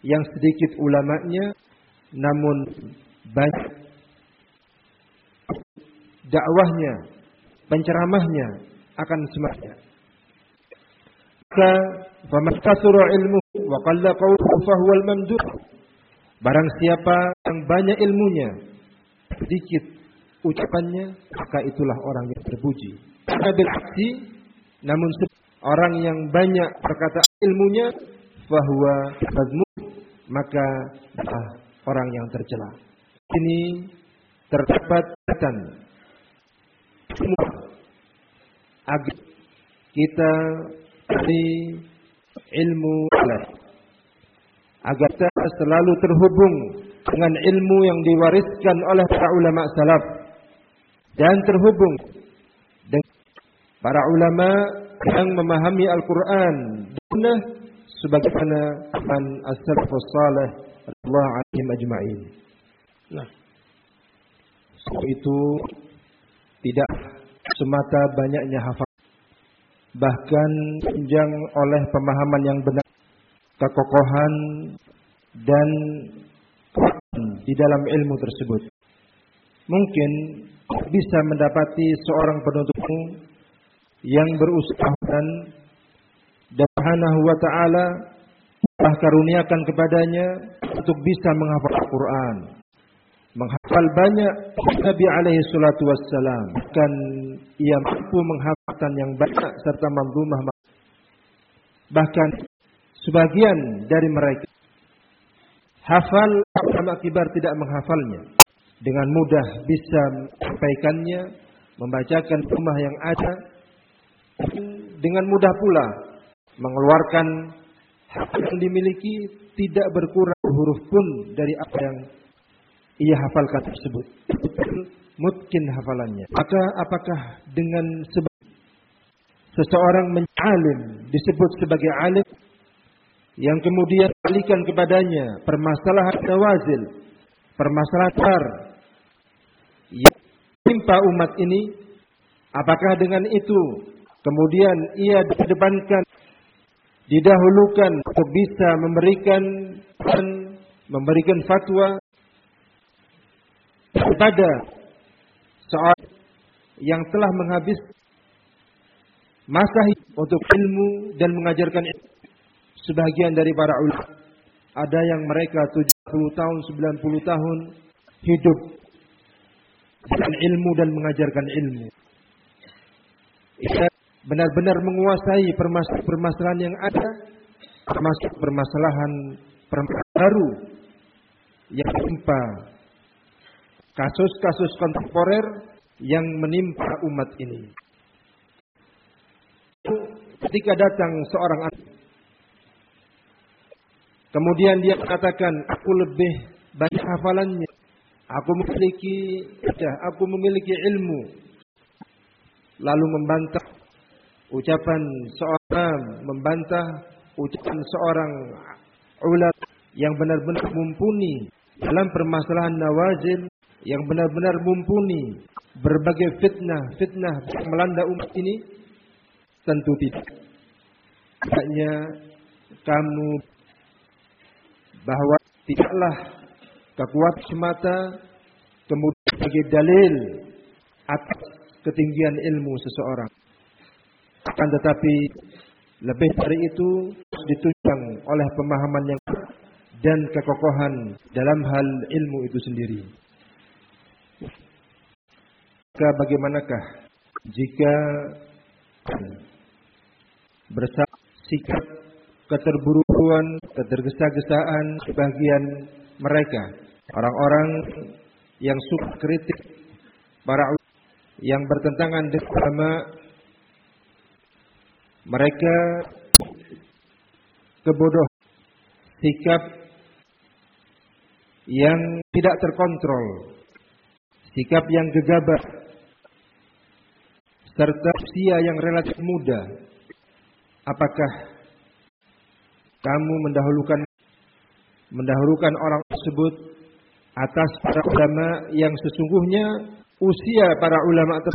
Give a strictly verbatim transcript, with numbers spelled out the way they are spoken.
yang sedikit ulamanya namun banyak dakwahnya, penceramahnya akan semakin. Maka faman kasura ilmuhu wa qalla qawluhu fahuwal mamduh. Barang siapa yang banyak ilmunya, sedikit ucapannya, maka itulah orang yang terpuji. Bil aksi, namun orang yang banyak perkataan ilmunya, fahuwa mazmum, maka ah, orang yang tercela. Ini terdapat catatan semua agar kita dari ilmu Allah, agar kita selalu terhubung dengan ilmu yang diwariskan oleh para ulama salaf dan terhubung dengan para ulama yang memahami Al-Quran dan sebagaimana man as-salafus salih radhiyallahu anhum ajma'in. Nah, itu tidak semata banyaknya hafal, bahkan tunjang oleh pemahaman yang benar, kekokohan dan di dalam ilmu tersebut. Mungkin bisa mendapati seorang penuntut ilmu yang berusaha dan Subhanahu wa ta'ala telah karuniakan kepadanya untuk bisa menghafal Al-Quran, menghafal banyak Nabi alaihi salatu wassalam, dan ia mampu menghafalkan yang banyak serta manzumah. Bahkan sebagian dari mereka hafal, ulama kibar tidak menghafalnya, dengan mudah bisa menyampaikannya, membacakan rumah yang ada, dengan mudah pula mengeluarkan hak yang dimiliki, tidak berkurang huruf pun dari apa yang ia hafalkan tersebut. Mungkin hafalannya. Maka apakah dengan sebab seseorang menjadi alim disebut sebagai alim yang kemudian balikan kepadanya permasalahan nawazil, permasalahan besar yang menimpa umat ini, apakah dengan itu kemudian ia dikedepankan, didahulukan untuk bisa memberikan dan memberikan fatwa kepada seorang yang telah menghabis masa untuk ilmu dan mengajarkan ilmu? Sebagian dari para ulama, ada yang mereka tujuh puluh tahun, sembilan puluh tahun hidup dengan ilmu dan mengajarkan ilmu. Ia benar-benar menguasai permasalahan yang ada, termasuk permasalahan baru yang menimpa, kasus-kasus kontemporer yang menimpa umat ini. Ketika datang seorang alim, kemudian dia katakan, aku lebih banyak hafalannya, aku memiliki, ya, aku memiliki ilmu, lalu membantah ucapan seorang, membantah ucapan seorang ulama yang benar-benar mumpuni dalam permasalahan nawazil, yang benar-benar mumpuni berbagai fitnah-fitnah yang melanda umat ini, tentu tidak. Tidaknya kamu bahwa tidaklah kekuatan semata kemudian sebagai dalil atas ketinggian ilmu seseorang. Akan tetapi lebih dari itu ditunjang oleh pemahaman yang dan kekokohan dalam hal ilmu itu sendiri. Maka bagaimanakah jika bersama sikap keterburu-buruan, ketergesa-gesaan sebagian mereka, orang-orang yang suka kritik para ulama yang bertentangan dengan agama, mereka kebodohan, sikap yang tidak terkontrol, sikap yang gegabah, serta usia yang relatif muda. Apakah kamu mendahulukan mendahulukan orang tersebut atas para ulama yang sesungguhnya usia para ulama tersebut